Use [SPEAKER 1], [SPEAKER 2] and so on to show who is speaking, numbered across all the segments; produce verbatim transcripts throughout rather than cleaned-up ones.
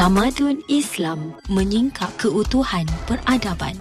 [SPEAKER 1] Tamadun Islam menyingkap keutuhan peradaban.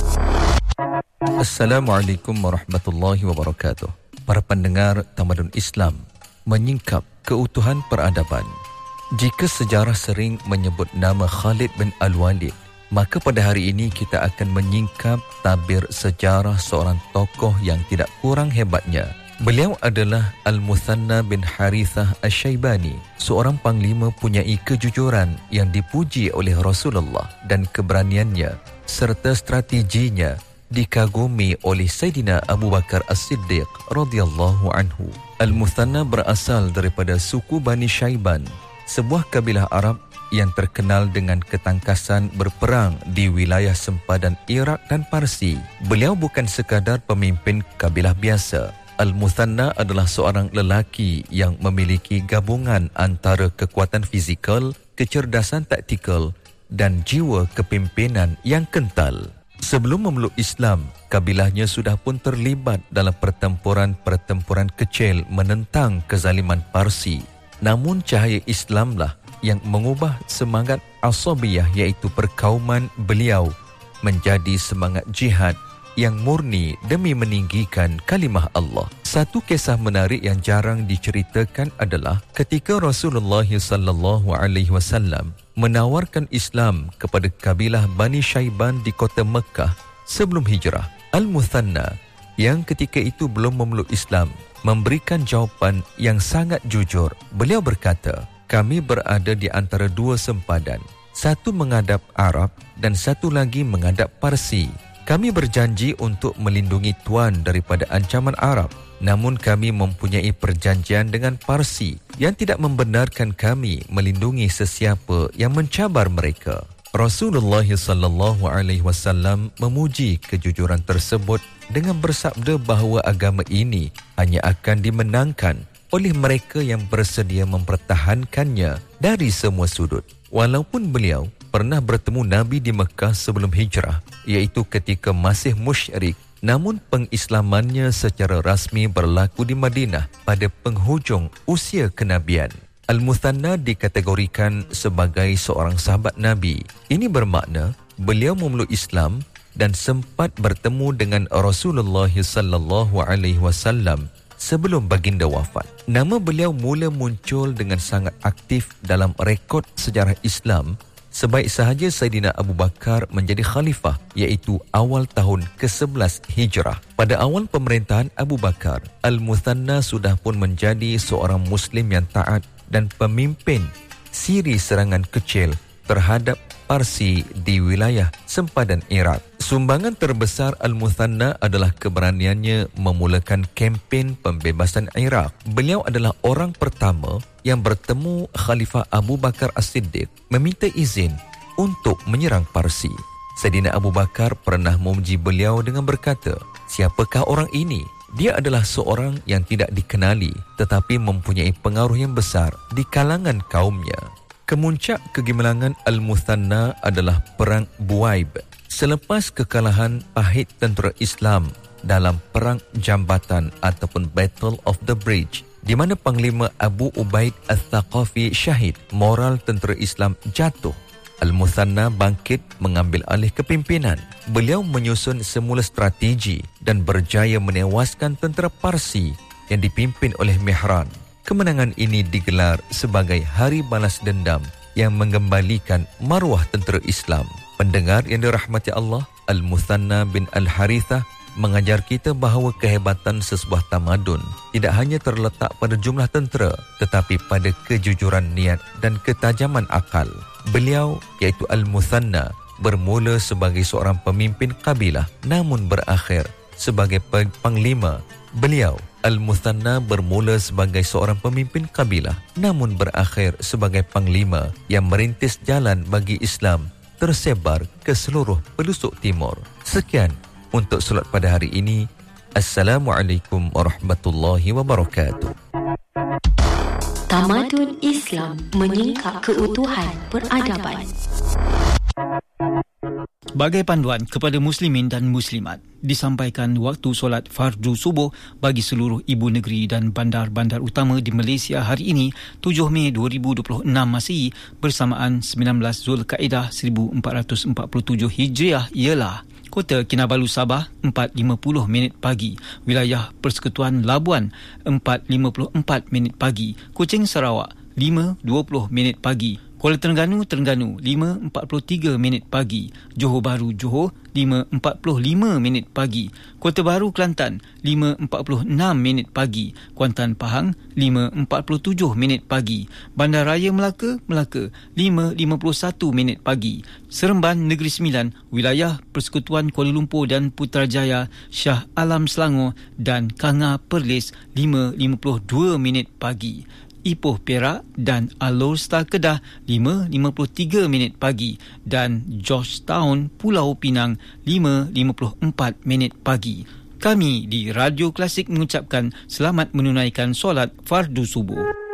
[SPEAKER 2] Assalamualaikum warahmatullahi wabarakatuh. Para pendengar Tamadun Islam menyingkap keutuhan peradaban. Jika sejarah sering menyebut nama Khalid bin Al-Walid, maka pada hari ini kita akan menyingkap tabir sejarah seorang tokoh yang tidak kurang hebatnya. Beliau adalah Al-Muthanna bin Harithah Asy-Syaibani, seorang panglima punyai kejujuran yang dipuji oleh Rasulullah dan keberaniannya serta strateginya dikagumi oleh Sayyidina Abu Bakar As-Siddiq radhiyallahu anhu. Al-Muthanna berasal daripada suku Bani Syaiban, sebuah kabilah Arab yang terkenal dengan ketangkasan berperang di wilayah sempadan Iraq dan Parsi. Beliau bukan sekadar pemimpin kabilah biasa. Al-Muthanna adalah seorang lelaki yang memiliki gabungan antara kekuatan fizikal, kecerdasan taktikal dan jiwa kepimpinan yang kental. Sebelum memeluk Islam, kabilahnya sudah pun terlibat dalam pertempuran-pertempuran kecil menentang kezaliman Parsi. Namun cahaya Islamlah yang mengubah semangat asabiyah, iaitu perkauman beliau, menjadi semangat jihad yang murni demi meninggikan kalimah Allah. Satu kisah menarik yang jarang diceritakan adalah ketika Rasulullah sallallahu alaihi wasallam menawarkan Islam kepada kabilah Bani Syaiban di kota Mekah sebelum hijrah. Al-Muthanna yang ketika itu belum memeluk Islam memberikan jawapan yang sangat jujur. Beliau berkata, "Kami berada di antara dua sempadan. Satu menghadap Arab dan satu lagi menghadap Parsi. Kami berjanji untuk melindungi tuan daripada ancaman Arab. Namun kami mempunyai perjanjian dengan Parsi yang tidak membenarkan kami melindungi sesiapa yang mencabar mereka." Rasulullah sallallahu alaihi wasallam memuji kejujuran tersebut dengan bersabda bahawa agama ini hanya akan dimenangkan oleh mereka yang bersedia mempertahankannya dari semua sudut. Walaupun beliau pernah bertemu Nabi di Mekah sebelum hijrah, iaitu ketika masih musyrik, namun pengislamannya secara rasmi berlaku di Madinah pada penghujung usia kenabian. Al-Muthanna dikategorikan sebagai seorang sahabat Nabi. Ini bermakna beliau memeluk Islam dan sempat bertemu dengan Rasulullah sallallahu alaihi wasallam sebelum baginda wafat. Nama beliau mula muncul dengan sangat aktif dalam rekod sejarah Islam sebaik sahaja Sayyidina Abu Bakar menjadi khalifah, iaitu awal tahun ke sebelas Hijrah. Pada awal pemerintahan Abu Bakar, Al-Muthanna sudah pun menjadi seorang Muslim yang taat dan pemimpin siri serangan kecil terhadap Parsi di wilayah sempadan Iraq. Sumbangan terbesar Al-Muthanna adalah keberaniannya memulakan kempen pembebasan Iraq. Beliau adalah orang pertama yang bertemu Khalifah Abu Bakar As-Siddiq meminta izin untuk menyerang Parsi. Sayyidina Abu Bakar pernah memuji beliau dengan berkata, "Siapakah orang ini? Dia adalah seorang yang tidak dikenali tetapi mempunyai pengaruh yang besar di kalangan kaumnya." Kemuncak kegemilangan Al-Muthanna adalah Perang Buaib. Selepas kekalahan pahit tentera Islam dalam Perang Jambatan ataupun Battle of the Bridge, di mana Panglima Abu Ubaid Al-Thaqafi syahid, moral tentera Islam jatuh. Al-Muthanna bangkit mengambil alih kepimpinan. Beliau menyusun semula strategi dan berjaya menewaskan tentera Parsi yang dipimpin oleh Mihran. Kemenangan ini digelar sebagai hari balas dendam yang mengembalikan maruah tentera Islam. Pendengar yang dirahmati Allah, Al-Muthanna bin Al-Harithah mengajar kita bahawa kehebatan sesebuah tamadun tidak hanya terletak pada jumlah tentera, tetapi pada kejujuran niat dan ketajaman akal. Beliau, iaitu Al-Muthanna, bermula sebagai seorang pemimpin kabilah namun berakhir sebagai panglima. Beliau, Al-Muthanna, bermula sebagai seorang pemimpin kabilah namun berakhir sebagai panglima yang merintis jalan bagi Islam tersebar ke seluruh pelosok timur. Sekian untuk solat pada hari ini. Assalamualaikum warahmatullahi wabarakatuh.
[SPEAKER 1] Tamadun Islam menyingkap keutuhan peradaban.
[SPEAKER 3] Sebagai panduan kepada muslimin dan muslimat, disampaikan waktu solat fardu subuh bagi seluruh ibu negeri dan bandar-bandar utama di Malaysia hari ini, tujuh Mei dua ribu dua puluh enam Masihi bersamaan sembilan belas Zulkaidah seribu empat ratus empat puluh tujuh Hijriah ialah Kota Kinabalu Sabah empat lima puluh minit pagi, Wilayah Persekutuan Labuan empat lima puluh empat minit pagi, Kuching Sarawak lima dua puluh minit pagi, Kuala Terengganu Terengganu lima empat puluh tiga minit pagi, Johor Bahru Johor lima empat puluh lima minit pagi, Kota Baru Kelantan lima empat puluh enam minit pagi, Kuantan Pahang lima empat puluh tujuh minit pagi, Bandaraya Melaka Melaka lima lima puluh satu minit pagi, Seremban Negeri Sembilan, Wilayah Persekutuan Kuala Lumpur dan Putrajaya, Shah Alam Selangor dan Kanga Perlis lima lima puluh dua minit pagi, Ipoh Perak dan Alor Star Kedah lima lima puluh tiga minit pagi dan Georgetown Pulau Pinang lima lima puluh empat minit pagi. Kami di Radio Klasik mengucapkan selamat menunaikan solat fardu subuh.